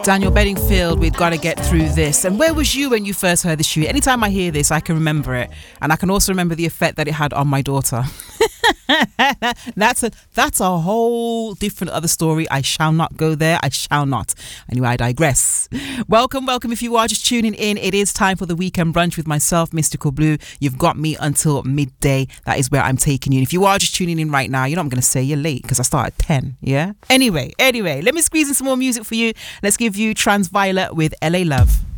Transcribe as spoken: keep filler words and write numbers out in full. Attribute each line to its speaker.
Speaker 1: Daniel Bedingfield with Gotta Get Through This. And where was you when you first heard this tune? Anytime I hear this, I can remember it. And I can also remember the effect that it had on my daughter. that's a that's a whole different other story. I shall not go there. I shall not. Anyway, I digress. Welcome, welcome. If you are just tuning in, it is time for the weekend brunch with myself, Mystical Blue. You've got me until midday. That is where I'm taking you. And if you are just tuning in right now, you know I'm going to say you're late because I start at ten. Yeah. Anyway, anyway, let me squeeze in some more music for you. Let's give you Transviolet with L A Love.